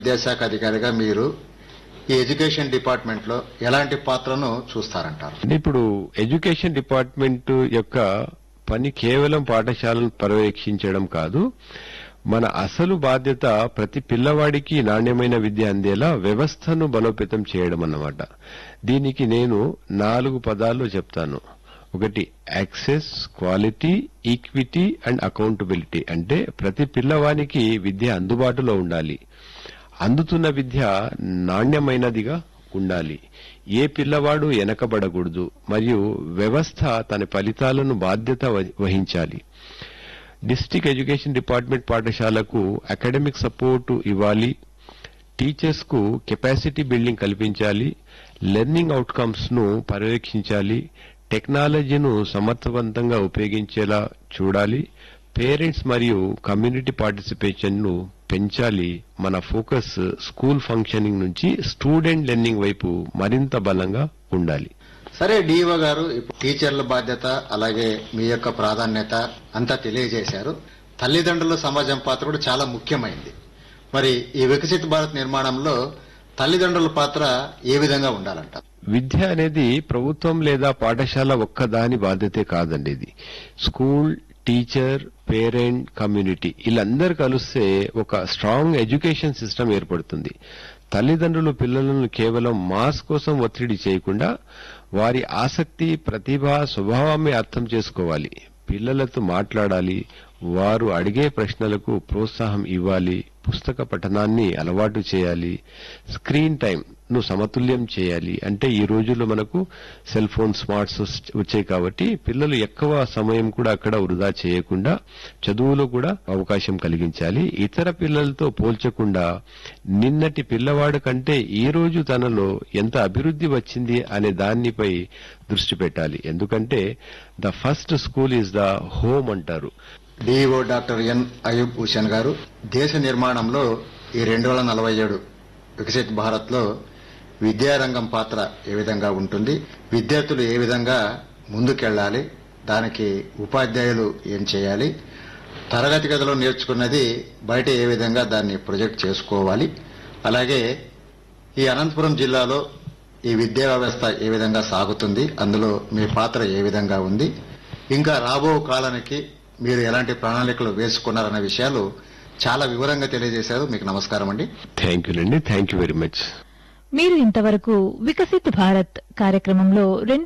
విద్యాశాఖ అధికారిగా మీరు ఈ ఎడ్యుకేషన్ డిపార్ట్మెంట్ లో ఎలాంటి పాత్రను చూస్తారంటారు? ఇప్పుడు ఎడ్యుకేషన్ డిపార్ట్మెంట్ యొక్క పని కేవలం పాఠశాలను పర్యవేక్షించడం కాదు, మన అసలు బాధ్యత ప్రతి పిల్లవాడికి నాణ్యమైన విద్య అందేలా వ్యవస్థను బలోపేతం చేయడం అన్నమాట. దీనికి నేను 4 పదాల్లో చెప్తాను. ఒకటి access, quality, equity and accountability. అంటే ప్రతి పిల్లవానికి విద్య అందుబాటులో ఉండాలి, అందుతున్న విద్య నాణ్యమైనదిగా ఉండాలి, ఏ పిల్లవాడు వెనకబడకూడదు, మరియు వ్యవస్థ తన ఫలితాలను బాధ్యత వహించాలి. డిస్ట్రిక్ట్ ఎడ్యుకేషన్ డిపార్ట్మెంట్ పాఠశాలకు అకాడమిక్ సపోర్టు ఇవ్వాలి, టీచర్స్ కు కెపాసిటీ బిల్డింగ్ కల్పించాలి, లెర్నింగ్ అవుట్కమ్స్ ను పర్యవేక్షించాలి, టెక్నాలజీను సమర్థవంతంగా ఉపయోగించేలా చూడాలి, పేరెంట్స్ మరియు కమ్యూనిటీ పార్టిసిపేషన్ ను పెంచాలి. మన ఫోకస్ స్కూల్ ఫంక్షనింగ్ నుంచి స్టూడెంట్ లెర్నింగ్ వైపు మరింత బలంగా ఉండాలి. సరే డిఓ గారు, ఇప్పుడు టీచర్ల బాధ్యత అలాగే మీ యొక్క ప్రాధాన్యత అంతా తెలియజేశారు. తల్లిదండ్రుల సమాజం పాత్ర కూడా చాలా ముఖ్యమైంది. మరి ఈ వికసిత భారత్ నిర్మాణంలో తల్లిదండ్రుల పాత్ర ఏ విధంగా ఉండాలంటారు? విద్య అనేది ప్రభుత్వం లేదా పాఠశాల ఒక్కదాని బాధ్యతే కాదండి. ఇది స్కూల్, టీచర్, పేరెంట్, కమ్యూనిటీ వీళ్ళందరూ కలిస్తే ఒక స్ట్రాంగ్ ఎడ్యుకేషన్ సిస్టమ్ ఏర్పడుతుంది. తల్లిదండ్రులు పిల్లలను కేవలం మార్క్స్ కోసం ఒత్తిడి చేయకుండా వారి ఆసక్తి, ప్రతిభ, స్వభావాన్ని అర్థం చేసుకోవాలి. పిల్లలతో మాట్లాడాలి, వారు అడిగే ప్రశ్నలకు ప్రోత్సాహం ఇవ్వాలి, పుస్తక పఠనాన్ని అలవాటు చేయాలి, స్క్రీన్ టైం ను సమతుల్యం చేయాలి. అంటే ఈ రోజుల్లో మనకు సెల్ ఫోన్, స్మార్ట్స్ వచ్చాయి కాబట్టి పిల్లలు ఎక్కువ సమయం కూడా అక్కడ వృధా చేయకుండా చదువులో కూడా అవకాశం కలిగించాలి. ఇతర పిల్లలతో పోల్చకుండా నిన్నటి పిల్లవాడు కంటే ఈ రోజు తనలో ఎంత అభివృద్ధి వచ్చింది అనే దానిపై దృష్టి పెట్టాలి. ఎందుకంటే the first school is the home అంటారు. DO doctor N Ayub Hussain గారు, దేశ నిర్మాణంలో ఈ 2047 వికసిత్ భారత్ లో విద్యారంగం పాత్ర ఏ విధంగా ఉంటుంది, విద్యార్థులు ఏ విధంగా ముందుకెళ్లాలి, దానికి ఉపాధ్యాయులు ఏం చేయాలి, తరగతి గదిలో నేర్చుకున్నది బయట ఏ విధంగా దాన్ని ప్రొజెక్ట్ చేసుకోవాలి, అలాగే ఈ అనంతపురం జిల్లాలో ఈ విద్యా వ్యవస్థ ఏ విధంగా సాగుతుంది, అందులో మీ పాత్ర ఏ విధంగా ఉంది, ఇంకా రాబో కాలానికి మీరు ఎలాంటి ప్రణాళికలు వేసుకున్నారన్న విషయాలు చాలా వివరంగా తెలియజేశారు. మీకు నమస్కారం అండి. Thank you very much. మీరు ఇంతవరకు వికసిత్ భారత్ కార్యక్రమంలో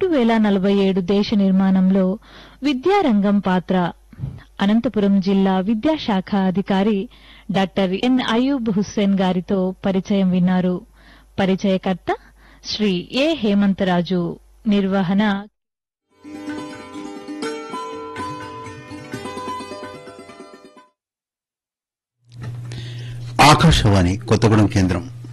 2047 దేశ నిర్మాణంలో విద్యారంగం పాత్ర అనంతపురం జిల్లా విద్యాశాఖ అధికారి డాక్టర్ ఎన్ అయూబ్ హుస్సేన్ గారితో పరిచయం విన్నారు. పరిచయకర్త శ్రీ ఏ హేమంతరాజు. నిర్వహణ ఆకాశవాణి కొత్తగూడెం కేంద్రం.